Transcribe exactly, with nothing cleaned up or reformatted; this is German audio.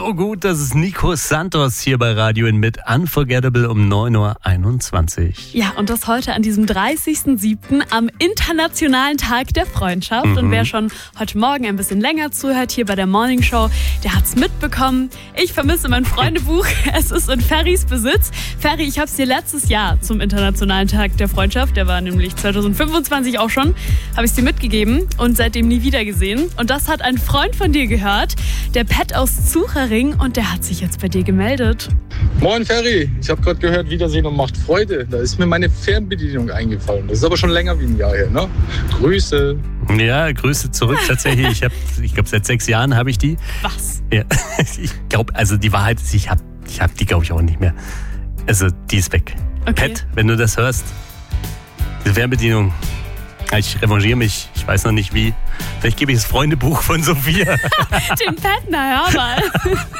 so gut, das ist Nico Santos hier bei Radio in mit Unforgettable um neun Uhr einundzwanzig. Ja, und das heute an diesem dreißigsten siebten am Internationalen Tag der Freundschaft. Mhm. Und wer schon heute Morgen ein bisschen länger zuhört hier bei der Morning Show, der hat's mitbekommen. Ich vermisse mein Freundebuch. Es ist in Ferrys Besitz. Ferry, ich habe es dir letztes Jahr zum Internationalen Tag der Freundschaft, der war nämlich zweitausendfünfundzwanzig auch schon, habe ich es dir mitgegeben und seitdem nie wieder gesehen. Und das hat ein Freund von dir gehört, der Pat aus Zuchering, und der hat sich jetzt bei dir gemeldet. Moin Ferry, ich habe gerade gehört, Wiedersehen und macht Freude. Da ist mir meine Fernbedienung eingefallen. Das ist aber schon länger wie ein Jahr her, ne? Grüße. Ja, Grüße zurück tatsächlich. Ich habe, ich glaube, seit sechs Jahren habe ich die. Was? Ja, ich glaube, also die Wahrheit ist, ich habe ich hab die, glaube ich, auch nicht mehr. Also die ist weg. Okay. Pat, wenn du das hörst, diese Fernbedienung, ich revanchiere mich, ich weiß noch nicht wie. Vielleicht gebe ich das Freundebuch von Sophia. Den Pat, na hör mal.